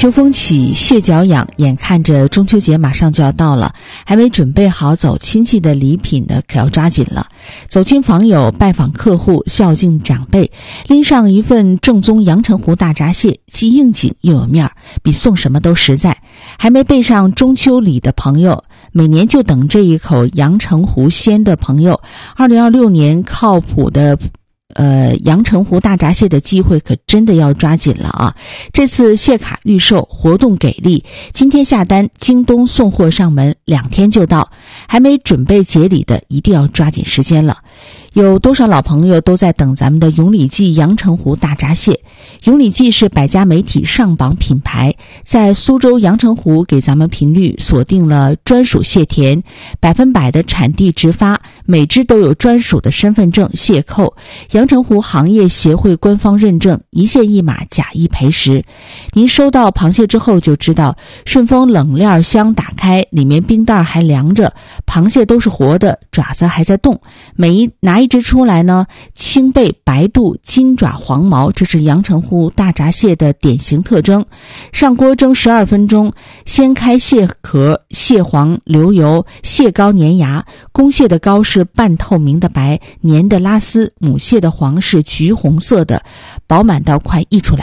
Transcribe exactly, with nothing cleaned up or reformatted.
秋风起，蟹脚痒，眼看着中秋节马上就要到了，还没准备好走亲戚的礼品的可要抓紧了。走亲访友，拜访客户，孝敬长辈，拎上一份正宗阳澄湖大闸蟹，既应景又有面儿，比送什么都实在。还没备上中秋礼的朋友，每年就等这一口阳澄湖鲜的朋友，二零二六年靠谱的呃，阳澄湖大闸蟹的机会可真的要抓紧了啊！这次蟹卡预售活动给力，今天下单，京东送货上门，两天就到。还没准备结礼的，一定要抓紧时间了。有多少老朋友都在等咱们的永礼记阳澄湖大闸蟹。永礼记是百家媒体上榜品牌，在苏州阳澄湖给咱们频率锁定了专属蟹田，百分百的产地直发，每只都有专属的身份证蟹扣，阳澄湖行业协会官方认证，一线一码，假一赔十。您收到螃蟹之后就知道，顺丰冷链箱打开，里面冰袋还凉着，螃蟹都是活的，爪子还在动。每一拿一只出来呢，青背白肚金爪黄毛，这是阳澄湖大闸蟹的典型特征。上锅蒸十二分钟，掀开蟹壳，蟹黄流油，蟹膏粘牙。公蟹的膏是半透明的白，粘的拉丝；母蟹的黄是橘红色的，饱满到快溢出来。